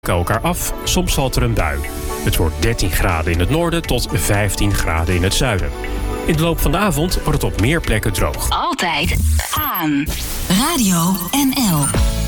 elkaar af, soms valt er een bui. Het wordt 13 graden in het noorden tot 15 graden in het zuiden. In de loop van de avond wordt het op meer plekken droog. Altijd aan. Radio NL.